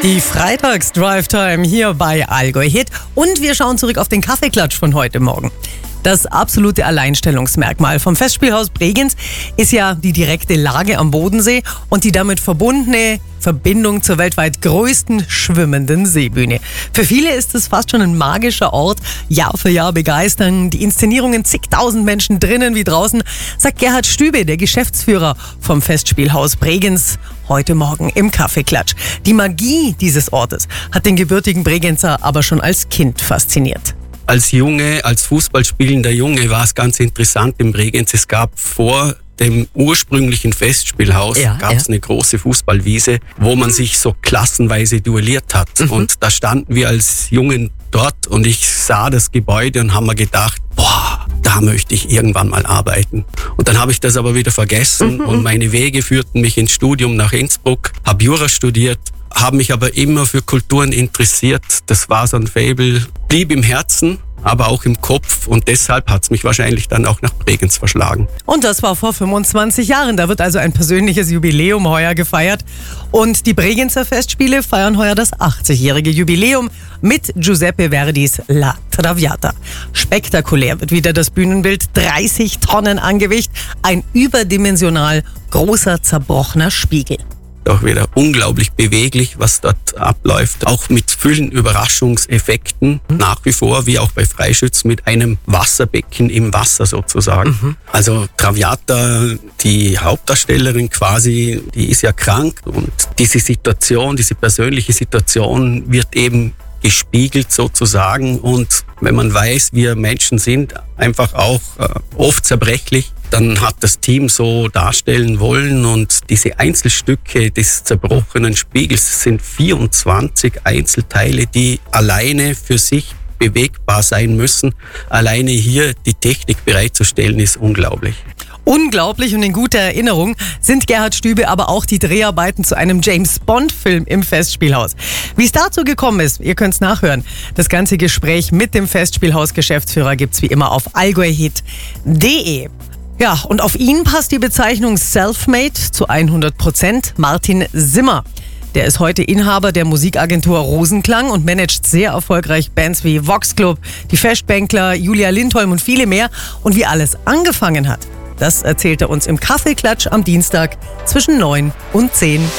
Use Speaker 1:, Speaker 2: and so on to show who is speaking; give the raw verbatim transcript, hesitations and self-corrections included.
Speaker 1: Die Freitags-Drive-Time hier bei Allgäu Hit und wir schauen zurück auf den Kaffeeklatsch von heute Morgen. Das absolute Alleinstellungsmerkmal vom Festspielhaus Bregenz ist ja die direkte Lage am Bodensee und die damit verbundene Verbindung zur weltweit größten schwimmenden Seebühne. Für viele ist es fast schon ein magischer Ort. Jahr für Jahr begeistern die Inszenierungen zigtausend Menschen drinnen wie draußen, sagt Gerhard Stübe, der Geschäftsführer vom Festspielhaus Bregenz, heute Morgen im Kaffeeklatsch. Die Magie dieses Ortes hat den gebürtigen Bregenzer aber schon als Kind fasziniert.
Speaker 2: Als Junge, als Fußballspielender Junge war es ganz interessant in Bregenz. Es gab vor dem ursprünglichen Festspielhaus
Speaker 1: ja,
Speaker 2: gab es
Speaker 1: ja.
Speaker 2: eine große Fußballwiese, wo man sich so klassenweise duelliert hat. Mhm. Und da standen wir als Jungen dort und ich sah das Gebäude und habe mir gedacht, boah, da möchte ich irgendwann mal arbeiten. Und dann habe ich das aber wieder vergessen mhm. und meine Wege führten mich ins Studium nach Innsbruck, habe Jura studiert, habe mich aber immer für Kulturen interessiert. Das war so ein Faible, blieb im Herzen, aber auch im Kopf und deshalb hat es mich wahrscheinlich dann auch nach Bregenz verschlagen.
Speaker 1: Und das war vor fünfundzwanzig Jahren. Da wird also ein persönliches Jubiläum heuer gefeiert. Und die Bregenzer Festspiele feiern heuer das achtzigjährige Jubiläum mit Giuseppe Verdis La Traviata. Spektakulär wird wieder das Bühnenbild, dreißig Tonnen an Gewicht, ein überdimensional großer zerbrochener Spiegel.
Speaker 2: Auch wieder unglaublich beweglich, was dort abläuft. Auch mit vielen Überraschungseffekten, mhm. nach wie vor, wie auch bei Freischützen, mit einem Wasserbecken im Wasser sozusagen. Mhm. Also Traviata, die Hauptdarstellerin quasi, die ist ja krank und diese Situation, diese persönliche Situation wird eben gespiegelt sozusagen und wenn man weiß, wir Menschen sind einfach auch äh, oft zerbrechlich, dann hat das Team so darstellen wollen und diese Einzelstücke des zerbrochenen Spiegels sind vierundzwanzig Einzelteile, die alleine für sich bewegbar sein müssen. Alleine hier die Technik bereitzustellen ist unglaublich.
Speaker 1: Unglaublich und in guter Erinnerung sind Gerhard Stübe aber auch die Dreharbeiten zu einem James-Bond-Film im Festspielhaus. Wie es dazu gekommen ist, ihr könnt es nachhören. Das ganze Gespräch mit dem Festspielhaus-Geschäftsführer gibt's wie immer auf allgäuhit punkt de. Ja, und auf ihn passt die Bezeichnung Selfmade zu hundert Prozent. Martin Simmer. Der ist heute Inhaber der Musikagentur Rosenklang und managt sehr erfolgreich Bands wie Vox Club, die Festbänkler, Julia Lindholm und viele mehr. Und wie alles angefangen hat, das erzählt er uns im Kaffeeklatsch am Dienstag zwischen neun und zehn.